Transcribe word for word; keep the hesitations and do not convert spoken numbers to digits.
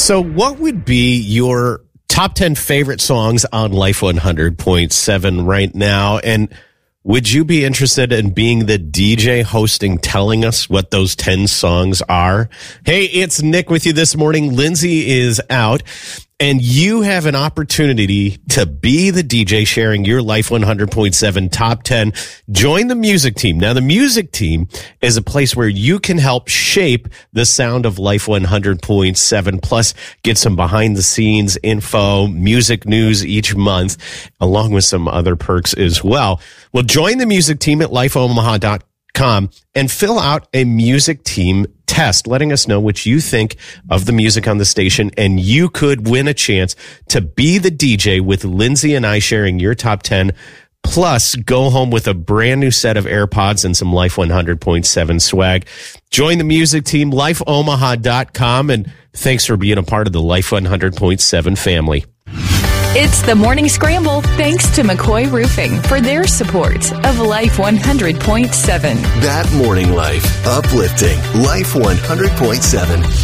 So what would be your top ten favorite songs on Life one hundred point seven right now? And would you be interested in being the D J hosting, telling us what those ten songs are? Hey, it's Nick with you this morning. Lindsay is out, and you have an opportunity to be the D J sharing your Life one hundred point seven top ten. Join the music team. Now, the music team is a place where you can help shape the sound of Life one hundred point seven, plus get some behind the scenes info, music news each month, along with some other perks as well. Well, join the music team at life omaha dot com and fill out a music team test, letting us know what you think of the music on the station, and you could win a chance to be the D J with Lindsay and I sharing your top ten, plus go home with a brand new set of AirPods and some Life one hundred point seven swag. Join the music team, life omaha dot com, and thanks for being a part of the Life one hundred point seven family. It's the Morning Scramble, thanks to McCoy Roofing for their support of Life one hundred point seven. That morning life, uplifting Life one hundred point seven.